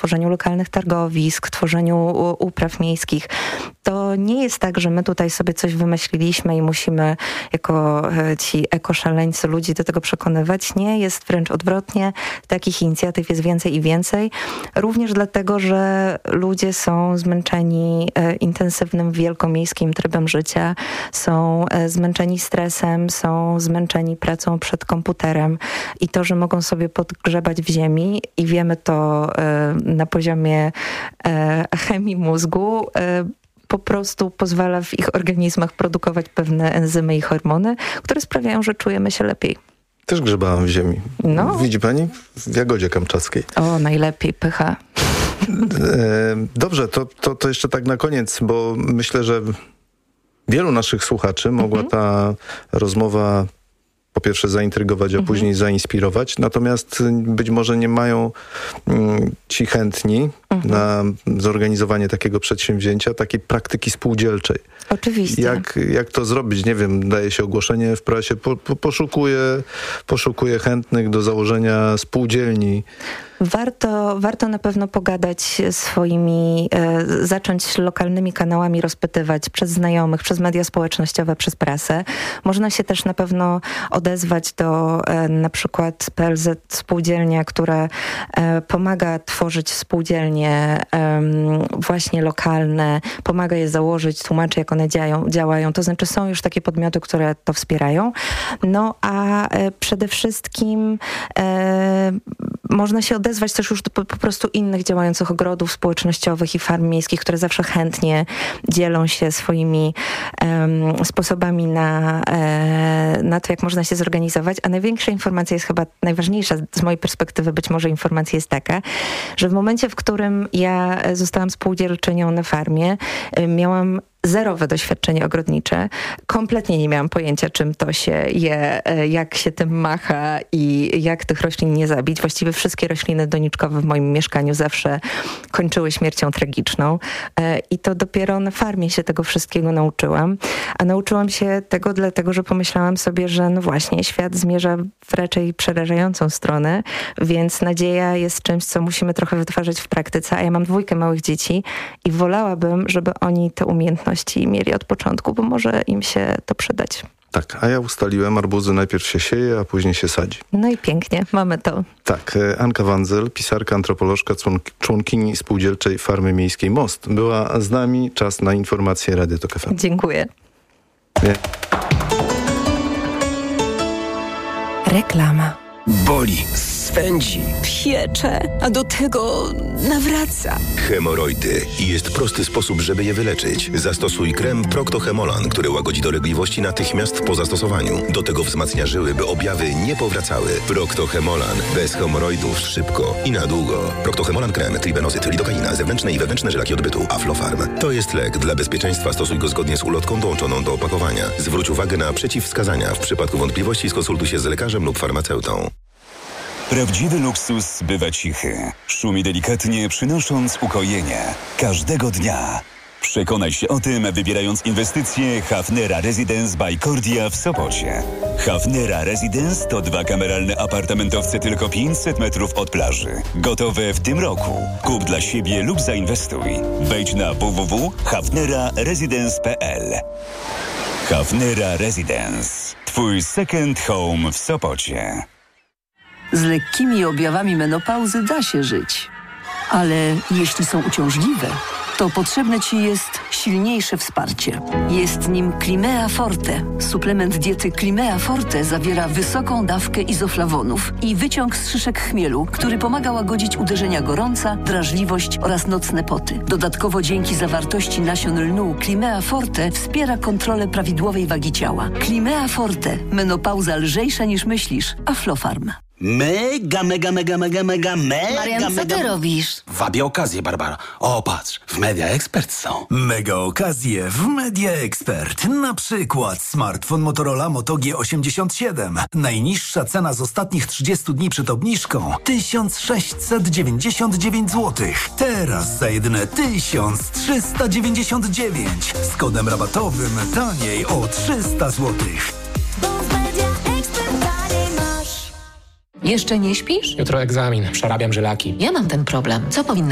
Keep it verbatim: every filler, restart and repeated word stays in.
tworzeniu lokalnych targowisk, tworzeniu upraw miejskich. To nie jest tak, że my tutaj sobie coś wymyśliliśmy i musimy jako ci ekoszaleńcy ludzi do tego przekonywać. Nie, jest wręcz odwrotnie. Takich inicjatyw jest więcej i więcej. Również dlatego, że ludzie są zmęczeni intensywnym, wielkomiejskim trybem życia, są zmęczeni stresem, są zmęczeni pracą przed komputerem i to, że mogą sobie podgrzebać w ziemi i wiemy to na poziomie chemii mózgu, po prostu pozwala w ich organizmach produkować pewne enzymy i hormony, które sprawiają, że czujemy się lepiej. Też grzebałam w ziemi. No. Widzi pani? W Jagodzie Kamczackiej. O, najlepiej, pycha. Dobrze, to, to, to jeszcze tak na koniec, bo myślę, że wielu naszych słuchaczy mogła mhm. ta rozmowa po pierwsze zaintrygować, a mhm. później zainspirować. Natomiast być może nie mają mm, ci chętni mhm. na zorganizowanie takiego przedsięwzięcia, takiej praktyki spółdzielczej. Oczywiście. Jak, jak to zrobić? Nie wiem, daje się ogłoszenie w prasie, po, po, poszukuje, poszukuje chętnych do założenia spółdzielni. Warto, warto na pewno pogadać swoimi, e, zacząć lokalnymi kanałami rozpytywać przez znajomych, przez media społecznościowe, przez prasę. Można się też na pewno odezwać do e, na przykład P L Z Spółdzielnia, która e, pomaga tworzyć spółdzielnie e, właśnie lokalne, pomaga je założyć, tłumaczy jak one działają, działają. To znaczy są już takie podmioty, które to wspierają. No a e, przede wszystkim e, można się odezwać też już do po, po prostu innych działających ogrodów społecznościowych i farm miejskich, które zawsze chętnie dzielą się swoimi um, sposobami na, e, na to, jak można się zorganizować. A największa informacja jest chyba najważniejsza z mojej perspektywy, być może informacja jest taka, że w momencie, w którym ja zostałam spółdzielczynią na farmie, miałam zerowe doświadczenie ogrodnicze. Kompletnie nie miałam pojęcia, czym to się je, jak się tym macha i jak tych roślin nie zabić. Właściwie wszystkie rośliny doniczkowe w moim mieszkaniu zawsze kończyły śmiercią tragiczną. I to dopiero na farmie się tego wszystkiego nauczyłam. A nauczyłam się tego dlatego, że pomyślałam sobie, że no właśnie, świat zmierza w raczej przerażającą stronę, więc nadzieja jest czymś, co musimy trochę wytwarzać w praktyce. A ja mam dwójkę małych dzieci i wolałabym, żeby oni te umiejętności mieli od początku, bo może im się to przydać. Tak, a ja ustaliłem, arbuzy najpierw się sieje, a później się sadzi. No i pięknie, mamy to. Tak, Anka Wandzel, pisarka, antropolożka, członkini Spółdzielczej Farmy Miejskiej Most, była z nami. Czas na informacje Radia Tok F M. Dziękuję. Nie. Reklama. Boli, swędzi, piecze, a do tego nawraca. Hemoroidy. I jest prosty sposób, żeby je wyleczyć. Zastosuj krem Procto-Hemolan, który łagodzi dolegliwości natychmiast po zastosowaniu. Do tego wzmacnia żyły, by objawy nie powracały. Procto-Hemolan. Bez hemoroidów szybko i na długo. Procto-Hemolan krem, tribenozyt, lidokaina, zewnętrzne i wewnętrzne żylaki odbytu, Aflofarm. To jest lek. Dla bezpieczeństwa stosuj go zgodnie z ulotką dołączoną do opakowania. Zwróć uwagę na przeciwwskazania. W przypadku wątpliwości skonsultuj się z lekarzem lub farmaceutą. Prawdziwy luksus bywa cichy. Szumi delikatnie, przynosząc ukojenie. Każdego dnia. Przekonaj się o tym, wybierając inwestycje Hafnera Residence by Cordia w Sopocie. Hafnera Residence to dwa kameralne apartamentowce tylko pięćset metrów od plaży. Gotowe w tym roku. Kup dla siebie lub zainwestuj. Wejdź na w w w kropka hafnera residence kropka p l. Hafnera Residence. Twój second home w Sopocie. Z lekkimi objawami menopauzy da się żyć. Ale jeśli są uciążliwe, to potrzebne Ci jest silniejsze wsparcie. Jest nim Climea Forte. Suplement diety Climea Forte zawiera wysoką dawkę izoflawonów i wyciąg z szyszek chmielu, który pomaga łagodzić uderzenia gorąca, drażliwość oraz nocne poty. Dodatkowo dzięki zawartości nasion lnu Climea Forte wspiera kontrolę prawidłowej wagi ciała. Climea Forte. Menopauza lżejsza niż myślisz. Aflofarm. Mega, mega, mega, mega, mega, mega, Marian, co mega... ty robisz? Wabię okazję, Barbara. O, patrz, w Media Expert są. Mega okazje w Media Expert. Na przykład smartfon Motorola Moto G osiemdziesiąt siedem. Najniższa cena z ostatnich trzydziestu dni przed obniżką tysiąc sześćset dziewięćdziesiąt dziewięć złotych. Teraz za jedyne tysiąc trzysta dziewięćdziesiąt dziewięć. Z kodem rabatowym taniej o trzysta złotych. Jeszcze nie śpisz? Jutro egzamin, przerabiam żylaki. Ja mam ten problem. Co powinna